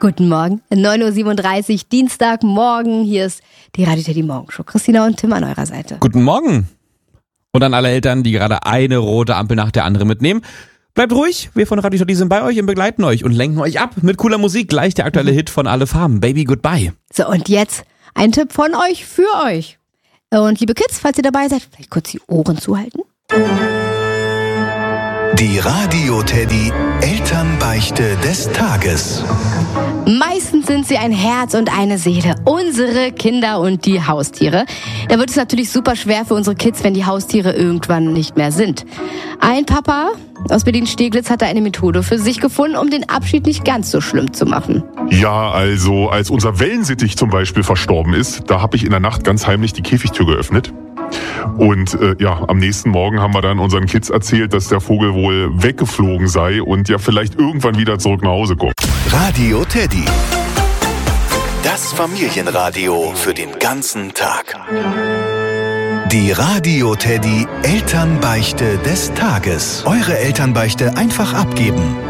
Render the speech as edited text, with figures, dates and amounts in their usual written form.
Guten Morgen, 9.37 Uhr, Dienstagmorgen. Hier ist die Radio Teddy Morgenshow. Christina und Tim an eurer Seite. Guten Morgen. Und an alle Eltern, die gerade eine rote Ampel nach der anderen mitnehmen. Bleibt ruhig, wir von Radio Teddy sind bei euch und begleiten euch und lenken euch ab mit cooler Musik. Gleich der aktuelle Hit von Alle Farben, Baby Goodbye. So, und jetzt ein Tipp von euch für euch. Und liebe Kids, falls ihr dabei seid, vielleicht kurz die Ohren zuhalten. Die Radio Teddy Elternbeichte des Tages. Meistens sind sie ein Herz und eine Seele. Unsere Kinder und die Haustiere. Da wird es natürlich super schwer für unsere Kids, wenn die Haustiere irgendwann nicht mehr sind. Ein Papa aus Berlin-Steglitz hat da eine Methode für sich gefunden, um den Abschied nicht ganz so schlimm zu machen. Ja, also als unser Wellensittich zum Beispiel verstorben ist, da habe ich in der Nacht ganz heimlich die Käfigtür geöffnet. Und am nächsten Morgen haben wir dann unseren Kids erzählt, dass der Vogel wohl weggeflogen sei und ja vielleicht irgendwann wieder zurück nach Hause kommt. Radio Teddy. Das Familienradio für den ganzen Tag. Die Radio Teddy Elternbeichte des Tages. Eure Elternbeichte einfach abgeben.